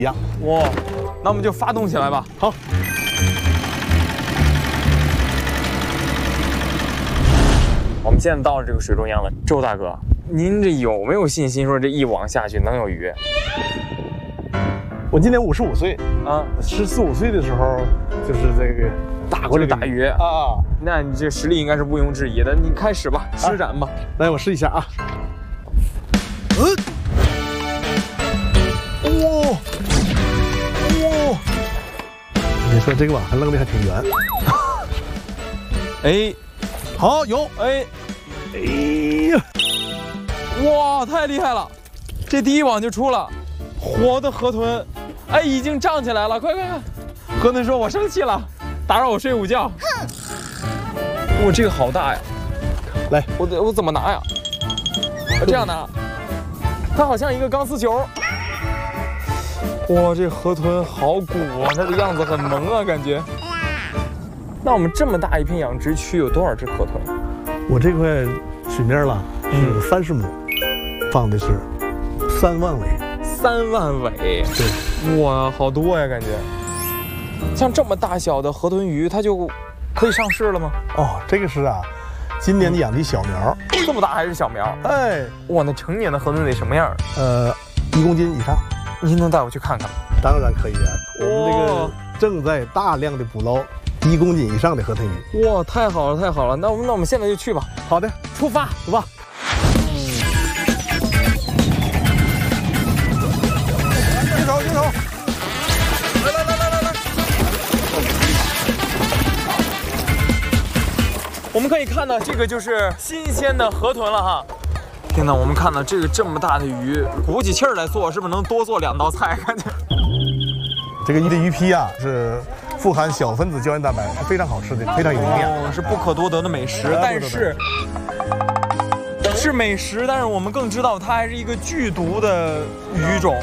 一样。 哇，那我们就发动起来吧。 好。 我们现在到了这个水中央了，周大哥，您这有没有信心说这一网下去能有鱼？ 我今年55岁啊 ，14、15岁的时候就是这个打过这个打鱼啊。 那你这实力应该是毋庸置疑的。你开始吧，施展吧。 来，我试一下啊。哇！你说这个网还扔的还挺圆。 哎， 好，有。 哎呀！ 哇，太厉害了！这第一网就出了，活的河豚，哎，已经涨起来了，快！河豚说：“我生气了，打扰我睡午觉。”哇，这个好大呀！ 来， 我怎么拿呀？我这样拿，它好像一个钢丝球。哇，这河豚好鼓啊，它的样子很萌啊，感觉。那我们这么大一片养殖区有多少只河豚？ 我这块水面了是30亩，放的是3万尾。 3万尾？ 对。 哇，好多呀，感觉。像这么大小的河豚鱼，它就可以上市了吗？ 哦，这个是啊，今年养的小苗。 这么大还是小苗？ 哎， 哇，那成年的河豚得什么样 ？1公斤以上。 您能带我去看看吗？ 当然可以啊，我们这个正在大量的捕捞1公斤以上的河豚鱼。 哇，太好了，太好了！那我们现在就去吧。 好的， 出发，走吧。 接手，来！ 我们可以看到，这个就是新鲜的河豚了哈。天哪，我们看到这么大的鱼，鼓起气儿来做，是不是能多做2道菜？感觉这个鱼皮啊，是富含小分子胶原蛋白，是非常好吃的，非常有营养， 是不可多得的美食。但是美食，但是我们更知道它还是一个剧毒的鱼种。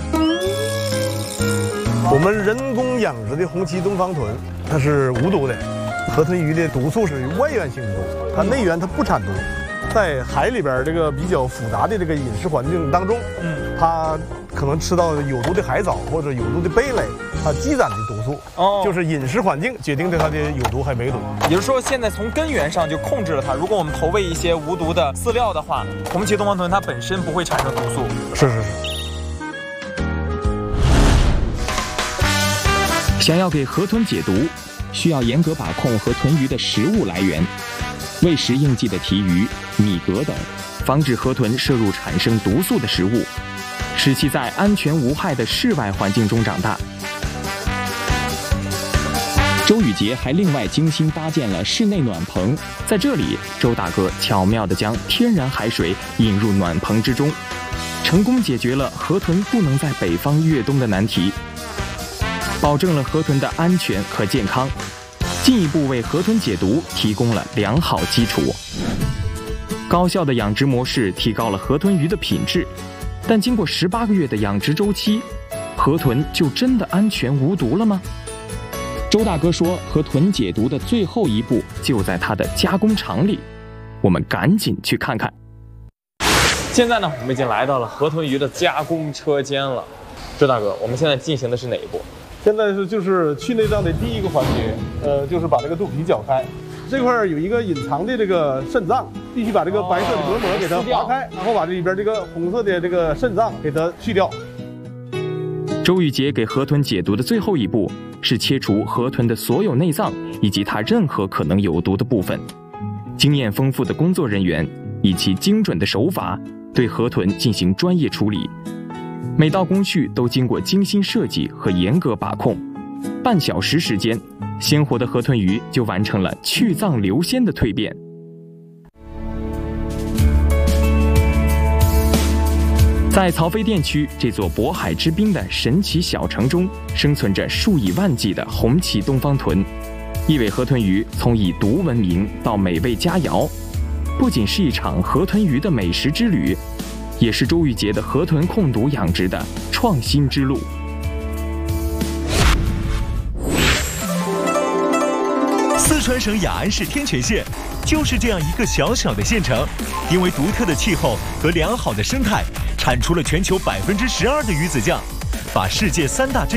我们人工养殖的红鳍东方豚，它是无毒的。河豚鱼的毒素是外源性毒，它内源它不产毒。在海里边这个比较复杂的这个饮食环境当中，它可能吃到有毒的海藻或者有毒的贝类，它积攒的毒素，就是饮食环境决定的它的有毒还没毒。 也就是说，现在从根源上就控制了它。如果我们投喂一些无毒的饲料的话，红鳍东方豚它本身不会产生毒素。 是。 想要给河豚解毒，需要严格把控河豚鱼的食物来源。喂食应季的鲫鱼、米蛤等，防止河豚摄入产生毒素的食物，使其在安全无害的室外环境中长大。周宇杰还另外精心搭建了室内暖棚，在这里，周大哥巧妙地将天然海水引入暖棚之中，成功解决了河豚不能在北方越冬的难题，保证了河豚的安全和健康。进一步为河豚解毒提供了良好基础。高效的养殖模式提高了河豚鱼的品质，但经过18个月的养殖周期，河豚就真的安全无毒了吗？周大哥说，河豚解毒的最后一步就在它的加工厂里，我们赶紧去看看。 现在呢，我们已经来到了河豚鱼的加工车间了。周大哥，我们现在进行的是哪一步？ 现在就是去内脏的第一个环节，就是把这个肚皮绞开。这块有一个隐藏的这个肾脏，必须把这个白色的薄膜给它划开，然后把这里边这个红色的这个肾脏给它去掉。 周宇杰给河豚解毒的最后一步是切除河豚的所有内脏以及它任何可能有毒的部分。经验丰富的工作人员以其精准的手法对河豚进行专业处理。每道工序都经过精心设计和严格把控，半小时时间，鲜活的河豚鱼就完成了去脏留鲜的蜕变。在曹妃甸区这座渤海之滨的神奇小城中，生存着数以万计的红鳍东方豚。一尾河豚鱼从以毒闻名到美味佳肴，不仅是一场河豚鱼的美食之旅，也是周宇杰的河豚控毒养殖的创新之路。 四川省雅安市天全县就是这样一个小小的县城，因为独特的气候和良好的生态，产出了全球12%的鱼子酱。 把世界3大珍